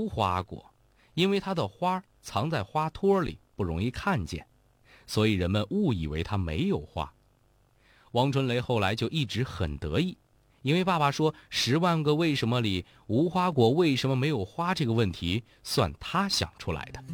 无花果，因为它的花藏在花托里，不容易看见，所以人们误以为它没有花。汪春雷后来就一直很得意，因为爸爸说10万个为什么里无花果为什么没有花这个问题算他想出来的。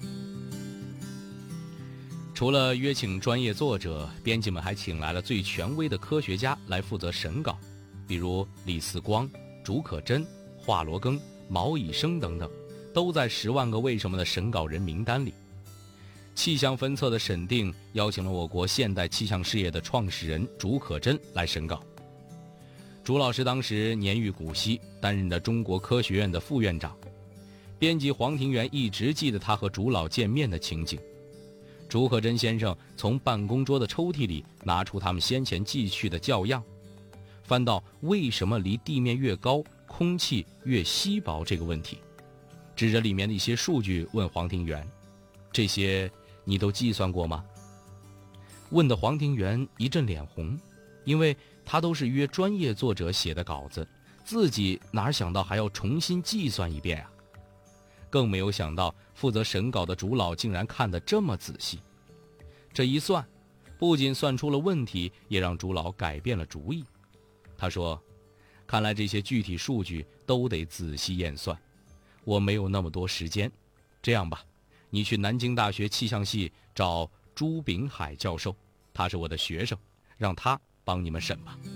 除了约请专业作者，编辑们还请来了最权威的科学家来负责审稿，比如李四光、竺可桢、华罗庚、毛以升等等，都在10万个为什么的审稿人名单里。气象分册的审定邀请了我国现代气象事业的创始人竺可桢来审稿。竺老师当时年逾古稀，担任的中国科学院的副院长。编辑黄庭元一直记得他和竺老见面的情景。竺可桢先生从办公桌的抽屉里拿出他们先前寄去的校样，翻到为什么离地面越高空气越稀薄这个问题，指着里面的一些数据问黄庭元，这些你都计算过吗？问的黄庭元一阵脸红，因为他都是约专业作者写的稿子，自己哪想到还要重新计算一遍啊。更没有想到负责审稿的竺老竟然看得这么仔细。这一算，不仅算出了问题，也让竺老改变了主意。他说，看来这些具体数据都得仔细验算，我没有那么多时间。这样吧，你去南京大学气象系找朱炳海教授，他是我的学生，让他帮你们审吧。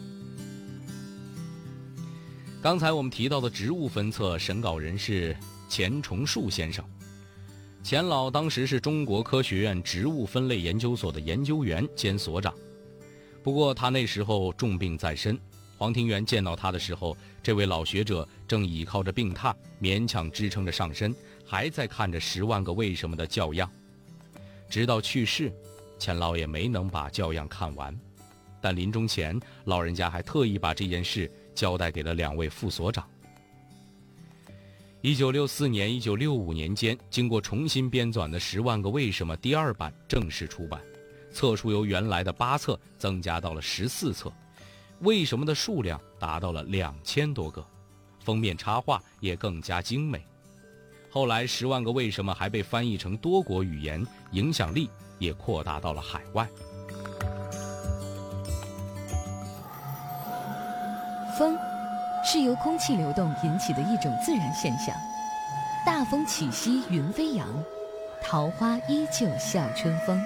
刚才我们提到的植物分册审稿人是钱崇树先生。钱老当时是中国科学院植物分类研究所的研究员兼所长，不过他那时候重病在身。黄庭元见到他的时候，这位老学者正倚靠着病榻，勉强支撑着上身，还在看着10万个为什么的校样。直到去世，钱老也没能把校样看完，但临终前，老人家还特意把这件事交代给了2位副所长。1964年、1965年间，经过重新编纂的《10万个为什么》第2版正式出版，册数由原来的8册增加到了14册，为什么的数量达到了2000多个，封面插画也更加精美。后来10万个为什么还被翻译成多国语言，影响力也扩大到了海外。 风是由空气流动引起的一种自然现象，大风起兮云飞扬，桃花依旧笑春风。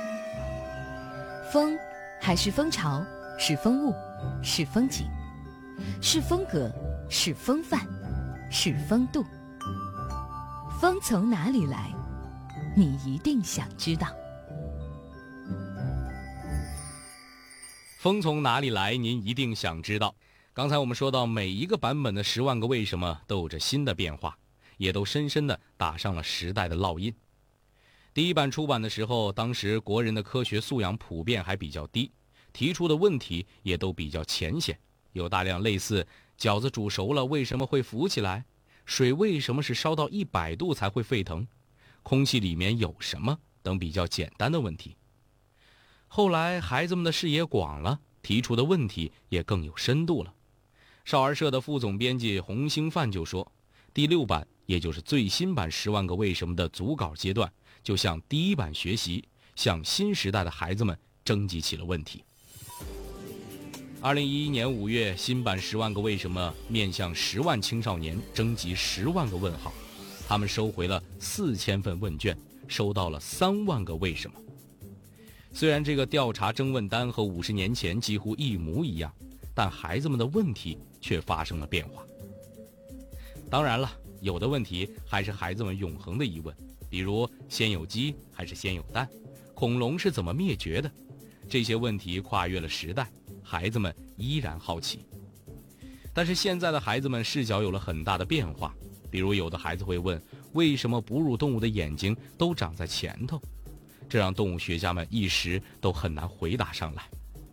风还是风潮，是风物，是风景，是风格，是风范，是风度。风从哪里来，你一定想知道。 风从哪里来，您一定想知道。刚才我们说到，每一个版本的10万个为什么都有着新的变化，也都深深地打上了时代的烙印。第1版出版的时候，当时国人的科学素养普遍还比较低，提出的问题也都比较浅显，有大量类似饺子煮熟了为什么会浮起来，水为什么是烧到100度才会沸腾，空气里面有什么等比较简单的问题。后来孩子们的视野广了，提出的问题也更有深度了。少儿社的副总编辑洪兴范就说，第6版也就是最新版10万个为什么的组稿阶段，就向第1版学习，向新时代的孩子们征集起了问题。2011年5月，新版10万个为什么面向10万青少年征集10万个问号，他们收回了4000份问卷，收到了3万个为什么。虽然这个调查征问单和50年前几乎一模一样，但孩子们的问题却发生了变化。当然了，有的问题还是孩子们永恒的疑问，比如先有鸡还是先有蛋，恐龙是怎么灭绝的，这些问题跨越了时代，孩子们依然好奇。但是现在的孩子们视角有了很大的变化，比如有的孩子会问，为什么哺乳动物的眼睛都长在前头，这让动物学家们一时都很难回答上来。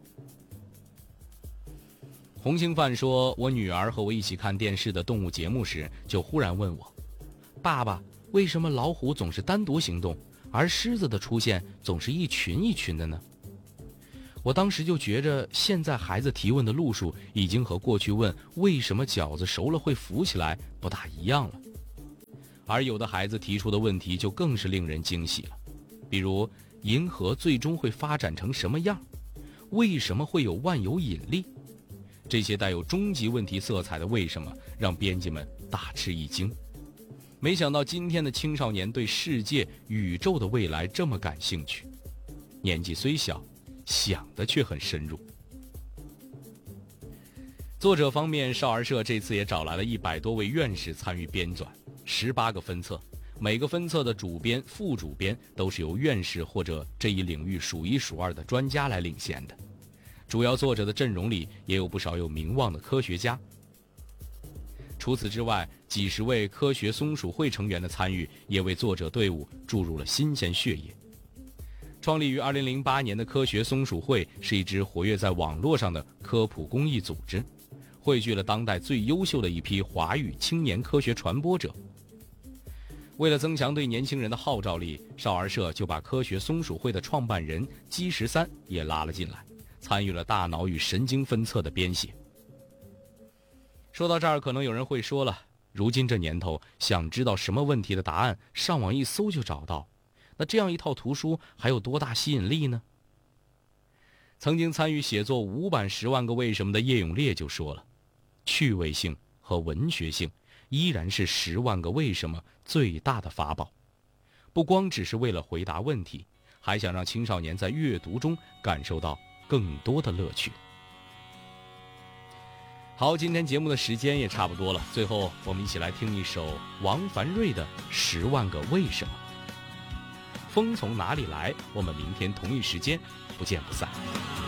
洪兴范说，我女儿和我一起看电视的动物节目时，就忽然问我，爸爸，为什么老虎总是单独行动，而狮子的出现总是一群一群的呢？我当时就觉着，现在孩子提问的路数已经和过去问为什么饺子熟了会浮起来不大一样了。 而有的孩子提出的问题就更是令人惊喜了，比如银河最终会发展成什么样？为什么会有万有引力？这些带有终极问题色彩的为什么，让编辑们大吃一惊。没想到今天的青少年对世界、宇宙的未来这么感兴趣，年纪虽小，想的却很深入。作者方面，少儿社这次也找来了100多位院士参与编纂，18个分册，每个分册的主编、副主编都是由院士或者这一领域数一数二的专家来领衔的。主要作者的阵容里也有不少有名望的科学家。除此之外，几十位科学松鼠会成员的参与，也为作者队伍注入了新鲜血液。创立于2008年的科学松鼠会是一支活跃在网络上的科普公益组织，汇聚了当代最优秀的一批华语青年科学传播者。为了增强对年轻人的号召力，少儿社就把科学松鼠会的创办人姬13也拉了进来，参与了大脑与神经分册的编写。说到这儿，可能有人会说了，如今这年头，想知道什么问题的答案，上网一搜就找到，那这样一套图书还有多大吸引力呢？曾经参与写作5版10万个为什么的叶永烈就说了，趣味性和文学性依然是10万个为什么最大的法宝，不光只是为了回答问题，还想让青少年在阅读中感受到更多的乐趣。好，今天节目的时间也差不多了，最后我们一起来听一首王凡瑞的10万个为什么。风从哪里来？我们明天同一时间不见不散。